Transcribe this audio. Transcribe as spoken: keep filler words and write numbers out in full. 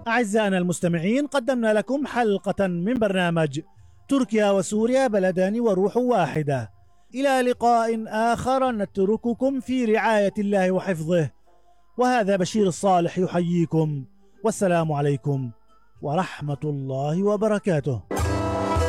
أعزائنا المستمعين، قدمنا لكم حلقة من برنامج تركيا وسوريا بلدان وروح واحدة. إلى لقاء آخر نترككم في رعاية الله وحفظه، وهذا بشير الصالح يحييكم، والسلام عليكم ورحمة الله وبركاته.